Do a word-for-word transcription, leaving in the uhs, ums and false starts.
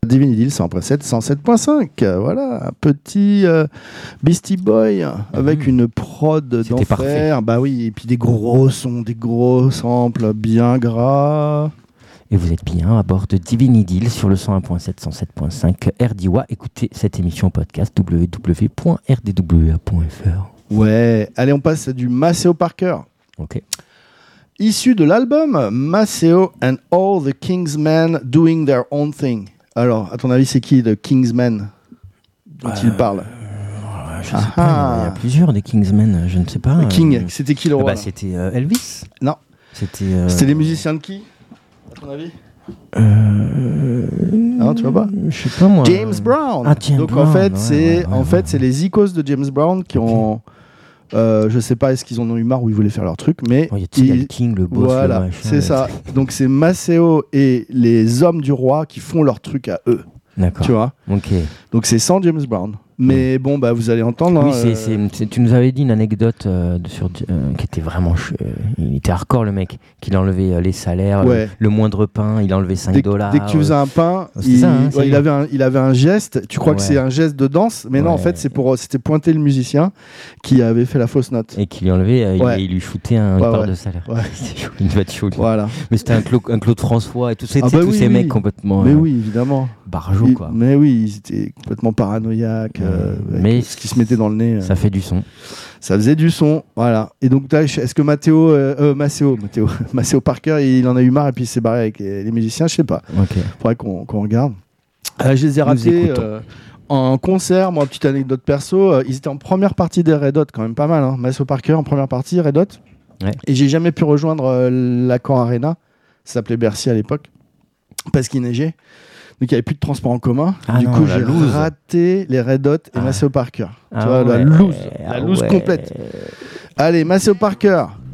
Divinity Deal cent sept, cent sept point cinq. Voilà, un petit euh, Beastie Boy avec mmh. une prod C'était d'enfer. Parfait. Bah oui, et puis des gros sons, des gros samples bien gras. Et vous êtes bien à bord de Divinity Deal sur le cent un point sept, cent sept point cinq R D W A. Écoutez cette émission podcast w w w point r d w a point f r. Ouais, allez, on passe à du Maceo Parker. Ok. Issu de l'album Maceo and All the Kingsmen Doing Their Own Thing. Alors, à ton avis, c'est qui le Kingsmen dont euh, il parle euh, Je ne sais pas, il y a plusieurs des Kingsmen, je ne sais pas. Le King, euh, c'était qui le roi bah, C'était euh, Elvis. Non. C'était, euh... c'était les musiciens de qui, à ton avis euh... Non, tu vois pas Je sais pas moi. James Brown. Ah, James Donc Brown, en fait, ouais, c'est ouais, ouais, en ouais. fait c'est les icônes de James Brown qui okay. ont. Euh, je sais pas, est-ce qu'ils en ont eu marre ou ils voulaient faire leur truc, mais oh, y a il... le King, le boss, voilà, le machin, c'est ça. Donc c'est Maceo et les hommes du roi qui font leur truc à eux. D'accord. Tu vois. Ok. Donc c'est sans James Brown. Mais bon, bah vous allez entendre. Oui, hein, c'est, euh... c'est, c'est, tu nous avais dit une anecdote euh, de, sur, euh, qui était vraiment. Ch- euh, il était hardcore le mec, qu'il a enlevé euh, les salaires, ouais. le, le moindre pain, il a enlevé cinq dollars. Dès que tu faisais un pain, euh, il, ça, hein, ouais, il, avait un, il avait un geste. Tu crois ouais. que c'est un geste de danse, mais ouais. non, en fait, c'est pour, c'était pointer le musicien qui avait fait la fausse note. Et qui lui enlevait, euh, ouais. il, il lui foutait un, une ouais, part ouais. de salaire. Ouais. C'était une bête chaude. Voilà. Mais c'était un Claude, un Claude François et tout, c'est, ah bah tous oui, ces oui. mecs complètement. Mais euh, oui, évidemment. Barjots, quoi. Mais oui, ils étaient complètement paranoïaques. Euh, mais ce qui se mettait dans le nez. Ça fait du son. Ça faisait du son, voilà. Et donc, est-ce que Matteo, euh, euh, Maceo, Matteo, Maceo Parker, il en a eu marre et puis il s'est barré avec les, les musiciens, je sais pas. Okay. Faudrait qu'on, qu'on regarde. Euh, je les ai ratés euh, en concert. Moi, petite anecdote perso, euh, ils étaient en première partie des Red Hot, quand même pas mal. Hein. Maceo Parker en première partie, Red Hot. Ouais. Et j'ai jamais pu rejoindre euh, l'Accor Arena. Ça s'appelait Bercy à l'époque, parce qu'il neigeait. Donc il n'y avait plus de transport en commun. Ah du non, coup, j'ai loose. raté les Red Hot et ah. Maceo Parker. Ah tu vois, ouais. la loose, ah la loose ouais. complète. Allez, Maceo Parker,